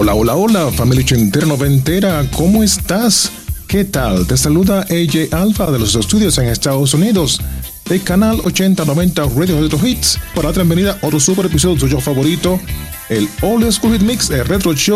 Hola, hola, hola, familia ochentera noventera, ¿cómo estás? ¿Qué tal? Te saluda AJ Alpha de los estudios en Estados Unidos, del canal 8090 Radio Retro Hits, para darte bienvenida a otro super episodio suyo favorito, el Old School Hit Mix de Retro Show